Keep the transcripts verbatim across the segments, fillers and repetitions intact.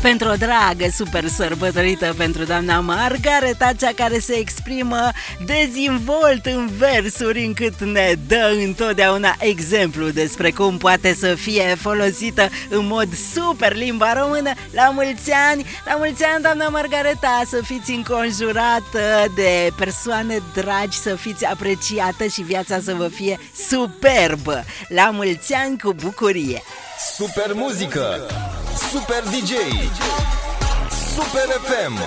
pentru o dragă super sărbătorită pentru doamna Margareta, cea care se exprimă dezvolt în versuri încât ne dă întotdeauna exemplu despre cum poate să fie folosită în mod super limba română. La mulți ani, la mulți ani doamna Margareta, să fiți înconjurată de persoane dragi, să fiți apreciată și viața să vă fie superbă. La mulți ani cu bucurie. Super muzică, super D J, Super F M.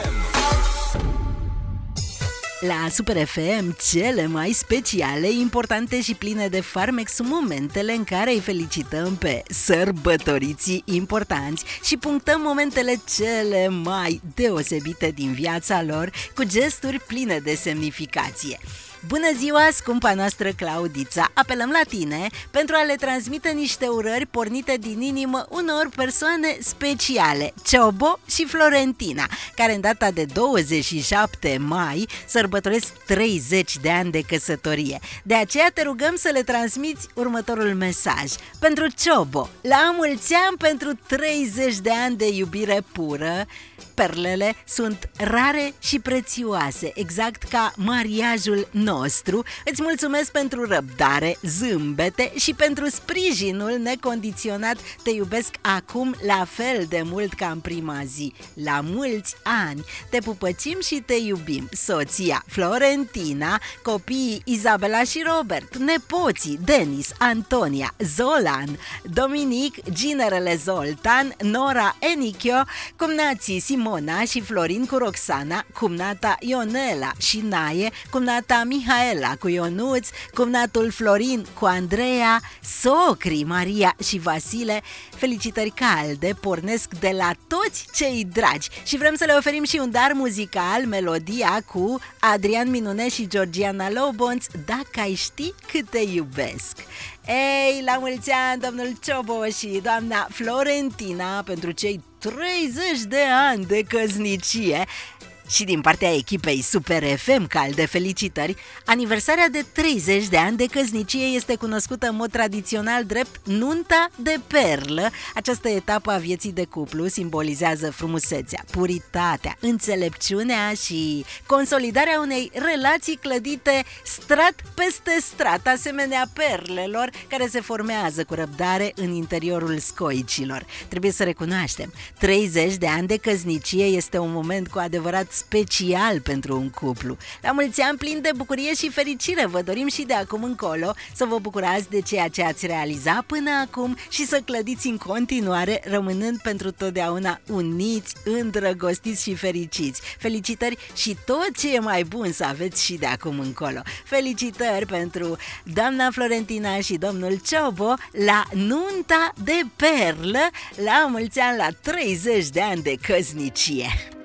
La Super F M, cele mai speciale, importante și pline de farmec sunt momentele în care îi felicităm pe sărbătoriții importanți și punctăm momentele cele mai deosebite din viața lor cu gesturi pline de semnificație. Bună ziua, scumpa noastră Claudița! Apelăm la tine pentru a le transmite niște urări pornite din inimă unor persoane speciale, Ciobo și Florentina, care în data de douăzeci și șapte mai sărbătoresc treizeci de ani de căsătorie. De aceea te rugăm să le transmiți următorul mesaj. Pentru Ciobo, la mulți ani pentru treizeci de ani de iubire pură. Perlele sunt rare și prețioase, exact ca mariajul nostru. Îți mulțumesc pentru răbdare, zâmbete și pentru sprijinul necondiționat. Te iubesc acum la fel de mult ca în prima zi. La mulți ani! Te pupăcim și te iubim. Soția Florentina, copiii Izabela și Robert, nepoții Denis, Antonia, Zolan, Dominic, ginerele Zoltan, Nora, Enichio, cumnații Simona și Florin cu Roxana, cumnata Ionela și Naie, cumnata Mihaela cu Ionuț, cumnatul Florin cu Andreea, socrii Maria și Vasile. Felicitări calde pornesc de la toți cei dragi și vrem să le oferim și un dar muzical, melodia cu Adrian Minune și Georgiana Lobonț, Dacă ai ști cât te iubesc. Ei, la mulți ani, domnul Ciobo și doamna Florentina, pentru cei treizeci de ani de căsnicie. Și din partea echipei Super F M, calde felicitări. Aniversarea de treizeci de ani de căsnicie este cunoscută în mod tradițional drept nunta de perlă. Această etapă a vieții de cuplu simbolizează frumusețea, puritatea, înțelepciunea și consolidarea unei relații clădite strat peste strat, asemenea perlelor care se formează cu răbdare în interiorul scoicilor. Trebuie să recunoaștem, treizeci de ani de căsnicie este un moment cu adevărat special pentru un cuplu. La mulți ani plin de bucurie și fericire vă dorim și de acum încolo să vă bucurați de ceea ce ați realizat până acum și să clădiți în continuare, rămânând pentru totdeauna uniți, îndrăgostiți și fericiți. Felicitări și tot ce e mai bun să aveți și de acum încolo. Felicitări pentru doamna Florentina și domnul Ciobo la nunta de perlă, la mulți ani, la treizeci de ani de căsnicie.